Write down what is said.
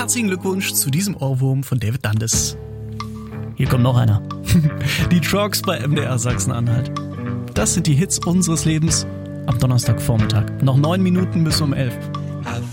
herzlichen Glückwunsch zu diesem Ohrwurm von David Dundes. Hier kommt noch einer. Die Trucks bei MDR Sachsen-Anhalt. Das sind die Hits unseres Lebens am Donnerstagvormittag. Noch 9 Minuten bis um 11.